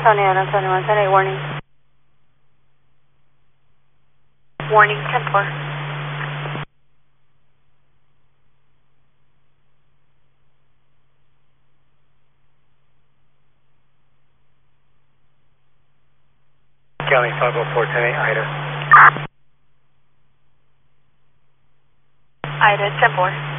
Antonio, 171, warning. Warning, 10-4. County 504, 10-8, Ida. Ida, 10-4.